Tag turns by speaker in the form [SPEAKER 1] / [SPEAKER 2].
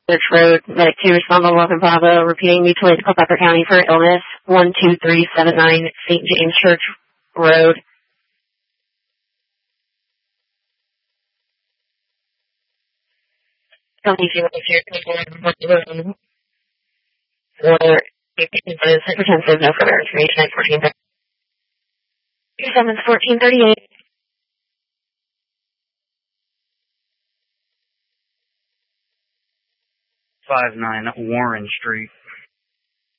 [SPEAKER 1] Church Road, Medic 2, respond on Welcome Bravo, repeating mutually to Culpeper County for illness, 12379 St. James Church Road. County, if you're taking or if it is hypertensive, no further information at 1438. 1438.
[SPEAKER 2] 59 Warren Street.